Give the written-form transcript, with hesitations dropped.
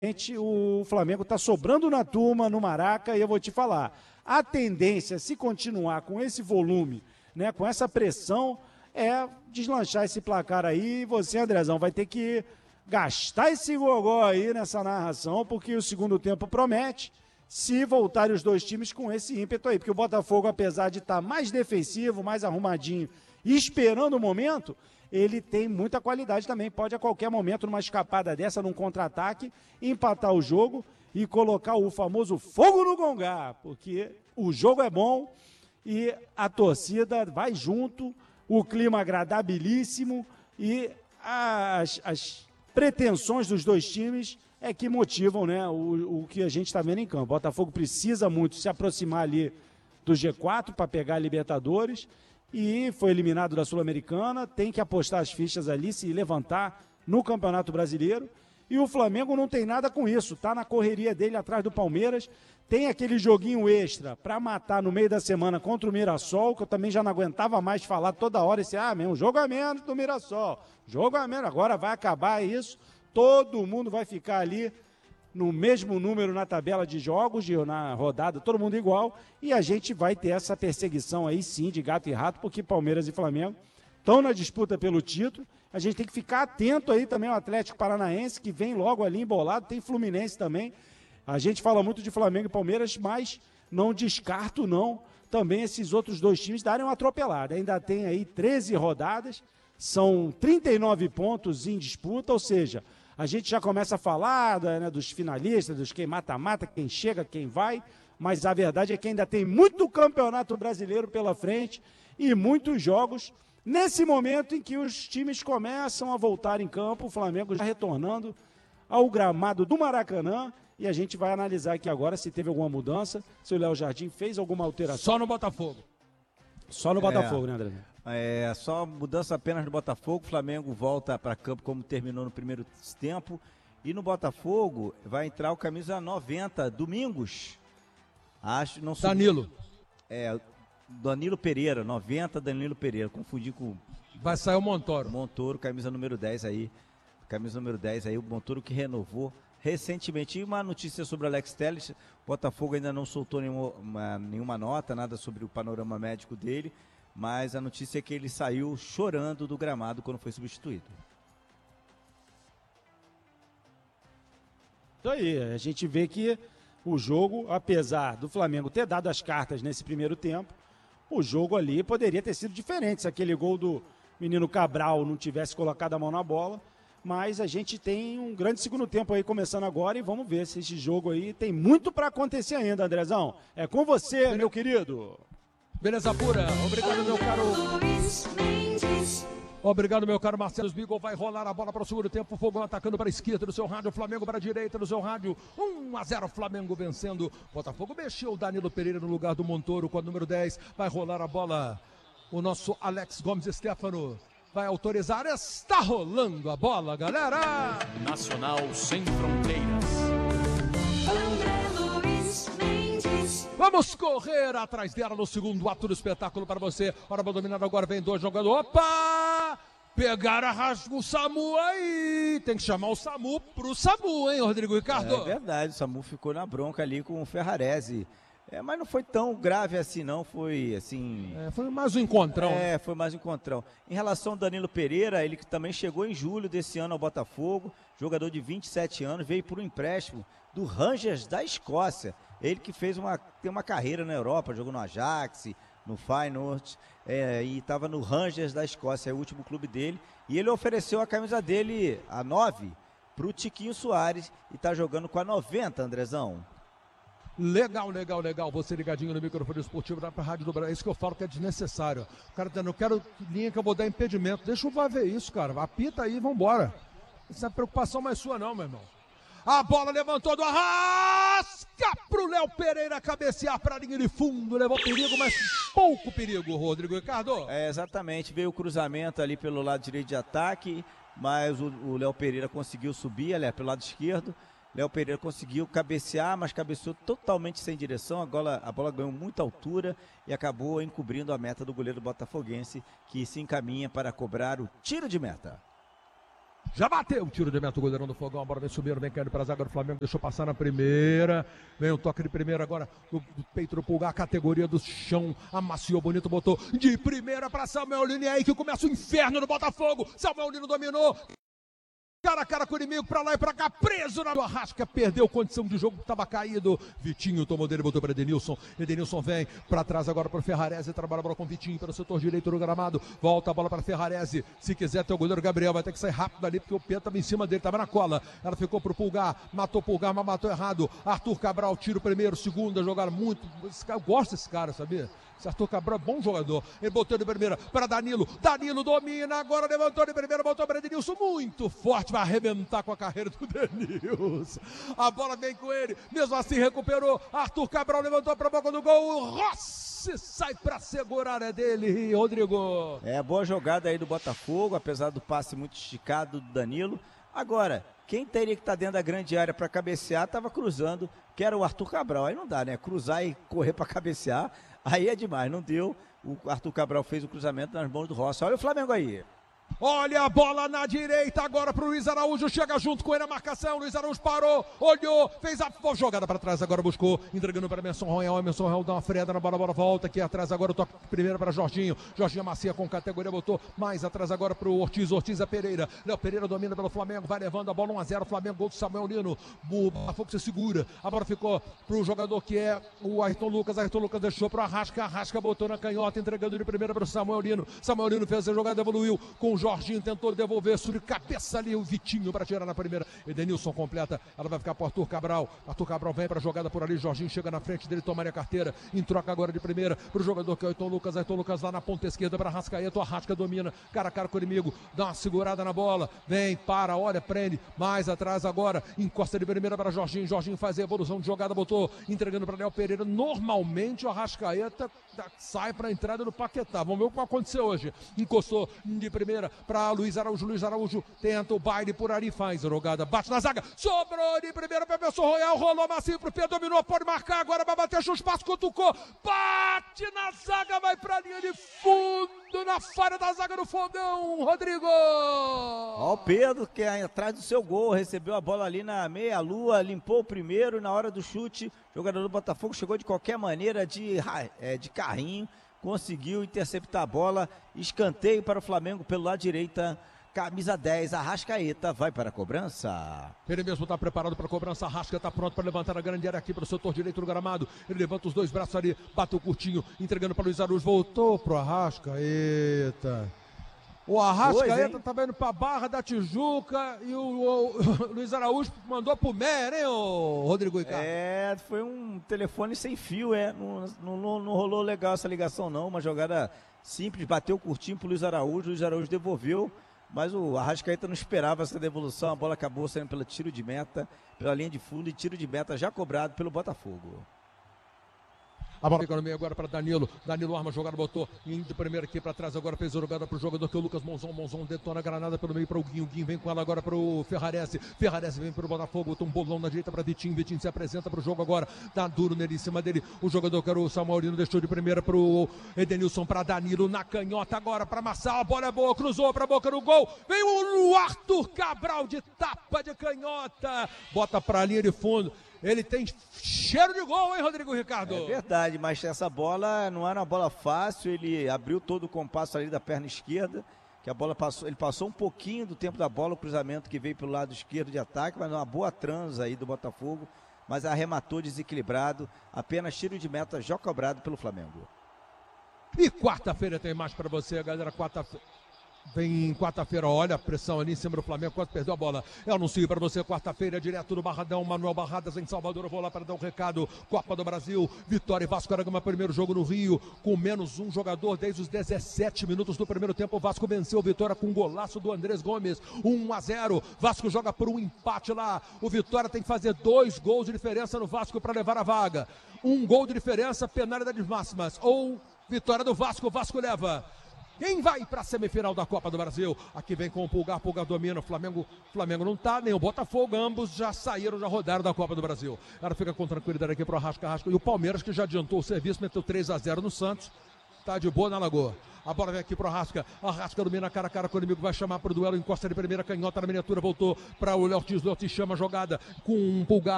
o Flamengo está sobrando na turma, no Maraca, e eu vou te falar, a tendência, se continuar com esse volume, né, com essa pressão, é deslanchar esse placar aí, e você, Andrezão, vai ter que gastar esse gogó aí nessa narração, porque o segundo tempo promete, se voltarem os dois times com esse ímpeto aí, porque o Botafogo, apesar de estar mais defensivo, mais arrumadinho, e esperando o momento, ele tem muita qualidade também, pode a qualquer momento, numa escapada dessa, num contra-ataque, empatar o jogo e colocar o famoso fogo no gongá, porque o jogo é bom e a torcida vai junto, o clima agradabilíssimo e as pretensões dos dois times é que motivam, né, o que a gente está vendo em campo. O Botafogo precisa muito se aproximar ali do G4 para pegar a Libertadores e foi eliminado da Sul-Americana, tem que apostar as fichas ali, se levantar no Campeonato Brasileiro. E o Flamengo não tem nada com isso, tá na correria dele atrás do Palmeiras, tem aquele joguinho extra para matar no meio da semana contra o Mirassol, que eu também já não aguentava mais falar toda hora, um jogo a menos do Mirassol, jogo a menos, agora vai acabar isso, todo mundo vai ficar ali no mesmo número na tabela de jogos, na rodada, todo mundo igual, e a gente vai ter essa perseguição aí sim, de gato e rato, porque Palmeiras e Flamengo estão na disputa pelo título. A gente tem que ficar atento aí também ao Atlético Paranaense, que vem logo ali embolado, tem Fluminense também. A gente fala muito de Flamengo e Palmeiras, mas não descarto não também esses outros dois times darem uma atropelada. Ainda tem aí 13 rodadas, são 39 pontos em disputa, ou seja, a gente já começa a falar dos finalistas, dos quem mata-mata, quem chega, quem vai, mas a verdade é que ainda tem muito campeonato brasileiro pela frente e muitos jogos. Nesse momento em que os times começam a voltar em campo, o Flamengo já retornando ao gramado do Maracanã, e a gente vai analisar aqui agora se teve alguma mudança, se o Léo Jardim fez alguma alteração. Só no Botafogo. Só no Botafogo, né, André? Só mudança apenas no Botafogo, o Flamengo volta para campo como terminou no primeiro tempo, e no Botafogo vai entrar o camisa 90, Domingos. Não sei. Danilo. Danilo Pereira, 90, Danilo Pereira, confundi com... Vai sair o Montoro. Montoro, camisa número 10 aí, o Montoro que renovou recentemente. E uma notícia sobre o Alex Telles, o Botafogo ainda não soltou nenhuma nota, nada sobre o panorama médico dele, mas a notícia é que ele saiu chorando do gramado quando foi substituído. Isso aí, a gente vê que o jogo, apesar do Flamengo ter dado as cartas nesse primeiro tempo, o jogo ali poderia ter sido diferente se aquele gol do menino Cabral não tivesse colocado a mão na bola, mas a gente tem um grande segundo tempo aí começando agora e vamos ver se esse jogo aí tem muito para acontecer ainda, Andrezão. É com você, meu querido. Beleza pura, obrigado, meu caro. Obrigado, meu caro Marcelo Sbigol. Vai rolar a bola para o segundo tempo. O Fogão atacando para a esquerda do seu rádio. Flamengo para a direita do seu rádio. 1-0, Flamengo vencendo. Botafogo mexeu o Danilo Pereira no lugar do Montoro com a número 10. Vai rolar a bola. O nosso Alex Gomes Stefano vai autorizar. Está rolando a bola, galera. Nacional sem fronteiras. Vamos correr atrás dela no segundo ato do espetáculo para você. Hora para dominar agora, vem dois jogadores. Opa! Pegaram a rasga o Samu aí. Tem que chamar o Samu pro Samu, hein, Rodrigo Ricardo? É verdade, o Samu ficou na bronca ali com o Ferrarese. Mas não foi tão grave assim, não. Foi assim... foi mais um encontrão. Foi mais um encontrão. Em relação ao Danilo Pereira, ele que também chegou em julho desse ano ao Botafogo, jogador de 27 anos, veio por um empréstimo do Rangers da Escócia. Ele que tem uma carreira na Europa, jogou no Ajax, no Feyenoord, e estava no Rangers da Escócia, é o último clube dele. E ele ofereceu a camisa dele, a 9, para o Tiquinho Soares, e está jogando com a 90, Andrezão. Legal. Você ligadinho no microfone esportivo da Rádio do Brasil. É isso que eu falo que é desnecessário. O cara dizendo, eu quero linha que eu vou dar impedimento. Deixa o VAR ver isso, cara. Apita aí e vambora. Isso não é preocupação mais sua não, meu irmão. A bola levantou do Arrasca pro Léo Pereira cabecear para a linha de fundo. Levou perigo, mas pouco perigo, Rodrigo Ricardo. Exatamente. Veio o cruzamento ali pelo lado direito de ataque, mas o Léo Pereira conseguiu subir, pelo lado esquerdo. Léo Pereira conseguiu cabecear, mas cabeceou totalmente sem direção. A bola ganhou muita altura e acabou encobrindo a meta do goleiro botafoguense, que se encaminha para cobrar o tiro de meta. Já bateu o tiro de meta, o goleirão do Fogão. A bola vem subindo, vem caindo para a zaga do Flamengo. Deixou passar na primeira. Vem o toque de primeira agora do peito do Pulgar. Categoria do chão. Amaciou bonito, botou de primeira para Samuel Lino. E aí que começa o inferno no Botafogo. Samuel Lino dominou. Cara a cara com o inimigo, pra lá e pra cá, preso na Arrasca, perdeu condição de jogo, estava caído. Vitinho tomou dele, botou para Edenilson. Edenilson vem pra trás agora pro Ferrarese, trabalha a bola com o Vitinho pelo setor direito do gramado. Volta a bola para Ferrarese. Se quiser ter o goleiro Gabriel, vai ter que sair rápido ali, porque o Pedro estava em cima dele, estava na cola. Ela ficou pro Pulgar, matou o Pulgar, mas matou errado. Arthur Cabral, tiro primeiro, segunda, jogaram muito. Eu gosto desse cara, sabia? Esse Arthur Cabral é bom jogador. Ele botou de primeira para Danilo. Danilo domina, agora levantou de primeira, botou para Edenilson. Muito forte, vai arrebentar com a carreira do Edenilson. A bola vem com ele, mesmo assim recuperou. Arthur Cabral levantou para a boca do gol. Rossi sai para segurar, é dele, Rodrigo. Boa jogada aí do Botafogo, apesar do passe muito esticado do Danilo. Agora, quem teria que estar dentro da grande área para cabecear, estava cruzando, que era o Arthur Cabral. Aí não dá, né? Cruzar e correr para cabecear. Aí é demais, não deu. O Arthur Cabral fez o cruzamento nas mãos do Rossi. Olha o Flamengo aí. Olha a bola na direita agora pro Luiz Araújo, chega junto com ele a marcação, Luiz Araújo parou, olhou, fez a jogada para trás, agora buscou, entregando para Emerson Royal, Emerson Royal dá uma freada na bola, a bola volta aqui atrás agora, o toque primeiro para Jorginho, Jorginho Macia com categoria, botou mais atrás agora pro Ortiz, Ortiz é Pereira, Léo Pereira domina pelo Flamengo, vai levando a bola 1-0, Flamengo, gol do Samuel Lino, o Botafogo se segura, a bola ficou pro jogador que é o Ayrton Lucas deixou pro Arrasca, Arrasca botou na canhota, entregando de primeira para o Samuel Lino fez a jogada, evoluiu com o Jorginho, tentou devolver, sobre cabeça ali o Vitinho para tirar na primeira. Edenilson completa, ela vai ficar para Arthur Cabral. Arthur Cabral vem para a jogada por ali. Jorginho chega na frente dele, tomaria a carteira. Em troca agora de primeira para o jogador que é o Ayrton Lucas. Ayrton Lucas lá na ponta esquerda para Arrascaeta. O Arrasca domina, cara a cara com o inimigo. Dá uma segurada na bola. Vem, para, olha, prende. Mais atrás agora. Encosta de primeira para Jorginho. Jorginho faz a evolução de jogada, botou, entregando para Léo Pereira. Normalmente o Arrascaeta sai para a entrada do Paquetá. Vamos ver o que vai acontecer hoje. Encostou de primeira para Luiz Araújo tenta o baile por ali, faz a jogada, bate na zaga, sobrou de primeira para Emerson Royal, rolou macio pro Pedro, dominou, pode marcar, agora vai bater, achou espaço, cutucou, bate na zaga, vai pra linha de fundo, na falha da zaga do Fogão, Rodrigo! Ó o Pedro, que é atrás do seu gol, recebeu a bola ali na meia-lua, limpou o primeiro, na hora do chute, o jogador do Botafogo chegou de qualquer maneira, de carrinho, conseguiu interceptar a bola, escanteio para o Flamengo pelo lado direita, camisa 10, Arrascaeta vai para a cobrança. Ele mesmo está preparado para a cobrança, Arrasca está pronto para levantar a grande área aqui para o setor direito do gramado, ele levanta os dois braços ali, bateu curtinho, entregando para Luiz Araújo, voltou para o Arrascaeta. O Arrascaeta estava indo para a Barra da Tijuca e o Luiz Araújo mandou pro Mer, hein, Rodrigo Ricardo? Foi um telefone sem fio, não rolou legal essa ligação não, uma jogada simples, bateu curtinho pro Luiz Araújo devolveu, mas o Arrascaeta não esperava essa devolução, a bola acabou saindo pelo tiro de meta, pela linha de fundo e tiro de meta já cobrado pelo Botafogo. A bola fica no meio agora para Danilo. Danilo arma a jogada, botou de primeira aqui para trás. Agora fez a jogada para o jogador que é o Lucas Monzon. Monzon detona a granada pelo meio para o Guinho. Guinho vem com ela agora para o Ferrarese. Ferrarese vem para o Botafogo. Botou um bolão na direita para Vitinho. Vitinho se apresenta para o jogo agora. Dá duro nele, em cima dele. O jogador que era o Samuel Lino deixou de primeira para o Edenilson, para Danilo na canhota agora para Massal. A bola é boa, cruzou para a boca do gol. Vem o Arthur Cabral de tapa de canhota. Bota para a linha de fundo. Ele tem cheiro de gol, hein, Rodrigo Ricardo? É verdade, mas essa bola não era uma bola fácil, ele abriu todo o compasso ali da perna esquerda, que a bola passou, ele passou um pouquinho do tempo da bola, o cruzamento que veio pelo lado esquerdo de ataque, mas uma boa transa aí do Botafogo, mas arrematou desequilibrado, apenas tiro de meta já cobrado pelo Flamengo. E quarta-feira tem mais para você, galera, Vem quarta-feira, olha a pressão ali em cima do Flamengo, quase perdeu a bola. Eu anuncio para você quarta-feira, direto do Barradão, Manuel Barradas em Salvador. Eu vou lá para dar um recado. Copa do Brasil, Vitória e Vasco da Gama, primeiro jogo no Rio, com menos um jogador desde os 17 minutos do primeiro tempo. O Vasco venceu o Vitória com um golaço do Andrés Gomes, 1-0. Vasco joga por um empate lá. O Vitória tem que fazer 2 gols de diferença no Vasco para levar a vaga. 1 gol de diferença, penalidades máximas. Ou vitória do Vasco, o Vasco leva. Quem vai para a semifinal da Copa do Brasil? Aqui vem com o Pulgar domina, o Flamengo não tá, nem o Botafogo, ambos já rodaram da Copa do Brasil. Ela fica com tranquilidade aqui para o Arrasca. E o Palmeiras, que já adiantou o serviço, meteu 3-0 no Santos, tá de boa na Lagoa. A bola vem aqui pro Arrasca. Arrasca domina cara a cara com o inimigo. Vai chamar pro duelo. Encosta de primeira, canhota na miniatura. Voltou para o Léo Ortiz. Léo Ortiz chama a jogada com um Pulgar.